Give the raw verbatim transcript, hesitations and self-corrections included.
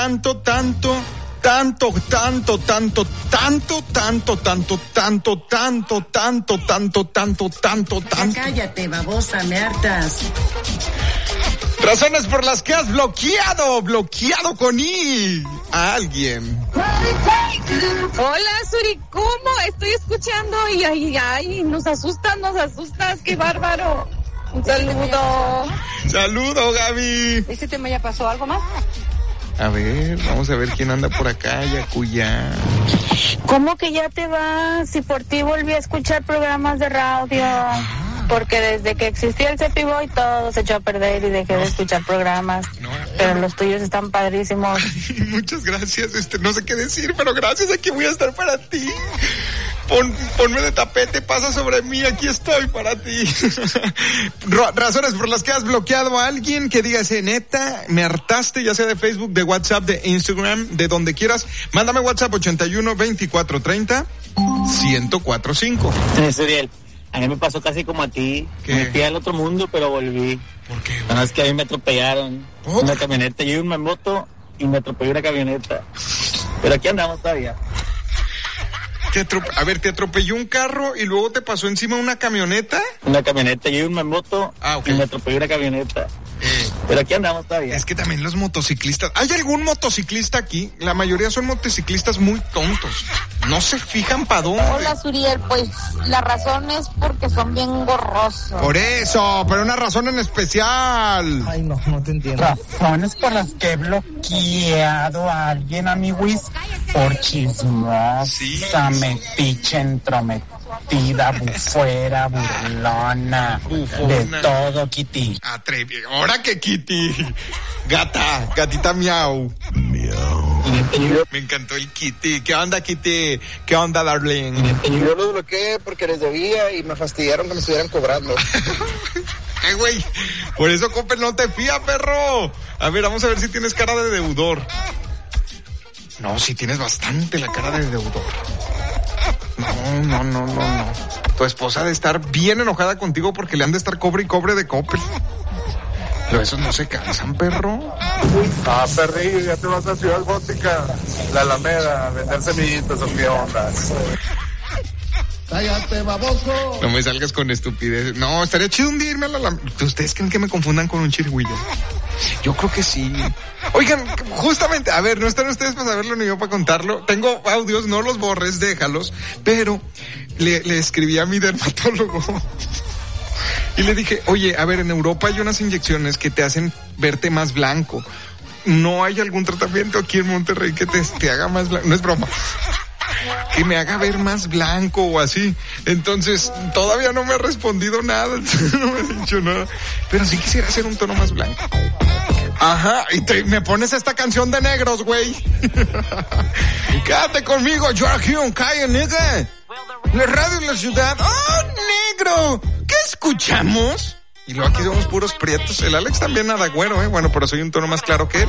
Tanto, tanto, tanto, tanto, tanto, tanto, tanto, tanto, tanto, tanto, tanto, tanto, tanto, tanto, tanto. Cállate, babosa, me hartas. Razones por las que has bloqueado, bloqueado con I a alguien. Hola, Suri, ¿cómo? Estoy escuchando y ay, ay, nos asustas, nos asustas, qué bárbaro. Un saludo. Saludo, Gaby. ¿Ese tema ya pasó? ¿Algo más? A ver, vamos a ver quién anda por acá, Yacuya. ¿Cómo que ya te vas? Si por ti volví a escuchar programas de radio. Porque desde que existía el Cepiboy todo se echó a perder y dejé de escuchar programas. No, pero los tuyos están padrísimos. Ay, muchas gracias, este, no sé qué decir, pero gracias, aquí voy a estar para ti. Pon, ponme de tapete, pasa sobre mí, aquí estoy para ti. Razones por las que has bloqueado a alguien que digas, eh, neta, me hartaste, ya sea de Facebook, de WhatsApp, de Instagram, de donde quieras. Mándame WhatsApp ochenta y uno, veinticuatro, treinta, ciento cuatro cinco. Sí, Suriel. A mí me pasó casi como a ti. ¿Qué? Me fui al otro mundo, pero volví. ¿Por qué? No, es que a mí me atropellaron. ¿Oh? Una camioneta. Yo iba en moto y me atropelló una camioneta. Pero aquí andamos todavía. Te atrope- a ver, ¿te atropelló un carro y luego te pasó encima una camioneta? Una camioneta. Yo iba en moto ah, okay. y me atropelló una camioneta. Eh. Pero aquí andamos todavía. Es que también los motociclistas... ¿Hay algún motociclista aquí? La mayoría son motociclistas muy tontos. No se fijan para dónde. Hola, Suriel, pues la razón es porque son bien gorrosos. Por eso, pero una razón en especial. Ay, no, no te entiendo. Razones por las que he bloqueado a alguien, amiguis, por chismosa, sí. Metiche, entrometida, bufuera, burlona, Bufona. De todo, Kitty. Atrevi. ¿Ahora qué, Kitty? Gata, gatita miau. Miau. Me encantó el Kitty. ¿Qué onda, Kitty? ¿Qué onda, darling? Yo los bloqueé porque les debía y me fastidiaron que me estuvieran cobrando. Eh, güey, por eso Coppel no te fía, perro. A ver, vamos a ver si tienes cara de deudor. No, si tienes bastante la cara de deudor. No, no, no, no, no. Tu esposa ha de estar bien enojada contigo porque le han de estar cobre y cobre de Coppel. Pero esos no se cansan, perro. Ah, perrillo, ya te vas a Ciudad Gótica, la Alameda, a vender semillitas o qué onda. Cállate, baboso. No me salgas con estupidez. No, estaría chido un día irme a la Alameda. ¿Ustedes creen que me confundan con un chirigüillo? Yo creo que sí. Oigan, justamente, a ver, no están ustedes para saberlo ni yo para contarlo. Tengo audios, no los borres, déjalos. Pero le, le escribí a mi dermatólogo. Y le dije, oye, a ver, en Europa hay unas inyecciones que te hacen verte más blanco. ¿No hay algún tratamiento aquí en Monterrey que te, te haga más blanco? No es broma. Que me haga ver más blanco o así. Entonces, todavía no me ha respondido nada. No me ha dicho nada. Pero sí quisiera hacer un tono más blanco. Ajá, y te, me pones esta canción de negros, güey. Quédate conmigo, yo aquí un calle, nigga. La radio en la ciudad. ¡Oh, negro! ¿Qué escuchamos? Y luego aquí somos puros prietos. El Alex también nada güero, ¿eh? Bueno, pero soy un tono más claro que él.